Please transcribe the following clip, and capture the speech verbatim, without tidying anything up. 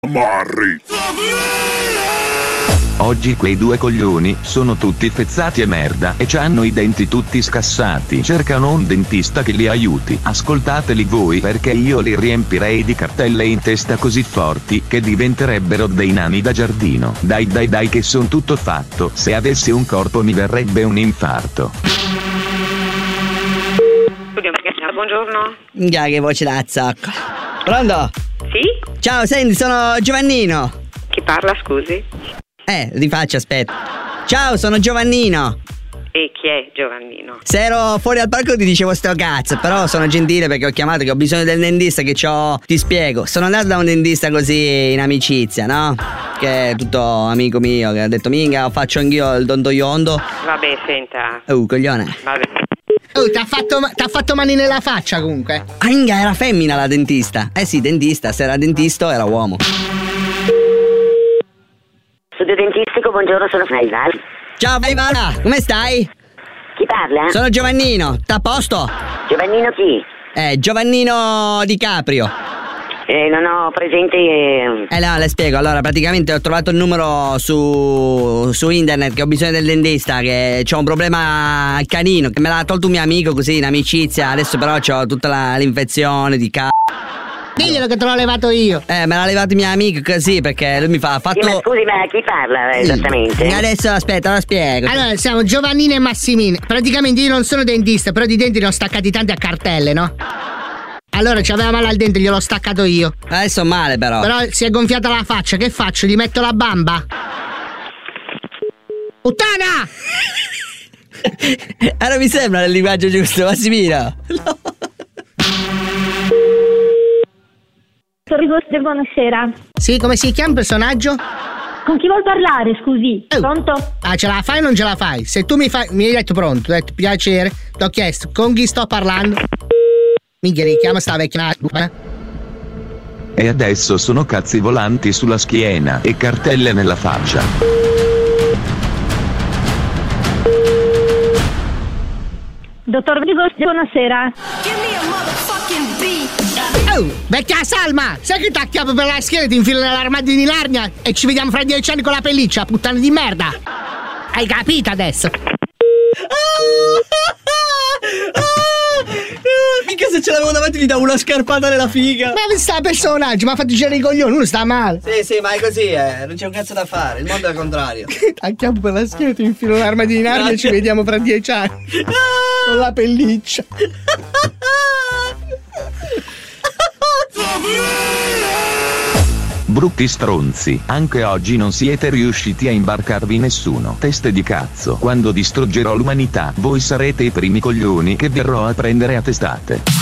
Marri. Oggi quei due coglioni sono tutti fezzati e merda e c'hanno i denti tutti scassati. Cercano un dentista che li aiuti. Ascoltateli voi perché io li riempirei di cartelle in testa così forti che diventerebbero dei nani da giardino. Dai dai dai che son tutto fatto. Se avessi un corpo mi verrebbe un infarto. Buongiorno. Già che voce da zacco. Pronto? Sì? Ciao, senti, sono Giovannino. Chi parla, scusi? Eh, rifaccio, aspetta. Ciao, sono Giovannino. E chi è Giovannino? Se ero fuori al parco ti dicevo sto cazzo, però sono gentile perché ho chiamato che ho bisogno del dentista che c'ho. Ti spiego, sono andato da un dentista così in amicizia, no? Che è tutto amico mio, che ha detto minga, faccio anch'io il dondoiondo. Vabbè, senta. Oh, coglione. Vabbè. Oh, t'ha fatto, t'ha fatto mani nella faccia comunque. Ah, minga, era femmina la dentista. Eh sì, dentista, se era dentista era uomo. Studio dentistico, buongiorno, sono Faival. Ciao Faival, come stai? Chi parla? Sono Giovannino, t'à a posto? Giovannino chi? Eh, Giovannino Di Caprio. Eh, non ho presente... Eh... eh no, le spiego. Allora, praticamente ho trovato il numero su, su internet che ho bisogno del dentista, che c'ho un problema al canino, che me l'ha tolto un mio amico così in amicizia. Adesso però c'ho tutta la, l'infezione di c***o. Diglielo che te l'ho levato io. Eh, me l'ha levato mio amico così perché lui mi fa ha fatto... Sì, ma scusi, ma chi parla esattamente? Adesso aspetta, lo spiego. Allora, siamo Giovannino e Massimino. Praticamente io non sono dentista, però di denti ne ho staccati tanti a cartelle, no? Allora c'aveva male al dente, gliel'ho staccato io. Adesso male però. Però si è gonfiata la faccia, che faccio? Gli metto la bamba? Puttana! Allora mi sembra il linguaggio giusto, Massimino. No. Sorrigoste, buonasera. Sì, come si chiama il personaggio? Con chi vuol parlare, scusi? Oh. Pronto? Ah, ce la fai o non ce la fai? Se tu mi fai... Mi hai detto pronto, ti ho detto piacere, ti ho chiesto con chi sto parlando. Minchia, richiama sta vecchia... E adesso sono cazzi volanti sulla schiena e cartelle nella faccia. Dottor Rigoste, buonasera. Oh, vecchia Salma! Sai che ti acchiappo per la schiena e ti infilo nell'armadio di Narnia e ci vediamo fra dieci anni con la pelliccia, puttana di merda! Hai capito adesso? Mica se ce l'avevo davanti gli davo una scarpata nella figa. Ma sta personaggio, mi ha fatto girare i coglioni, uno sta male. Sì, sì, ma è così, eh. Non c'è un cazzo da fare, il mondo è al contrario. Acchiappo per la schiena, ti infilo nell'armadio di Narnia e ci vediamo fra dieci anni. Con la pelliccia. Brutti stronzi, anche oggi non siete riusciti a imbarcarvi nessuno. Teste di cazzo, quando distruggerò l'umanità, voi sarete i primi coglioni che verrò a prendere a testate.